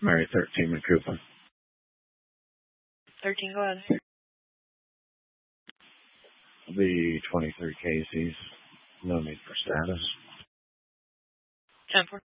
Mary 13 McCoupa. 13, go ahead. The 23 Casey's. No need for status. 10-4.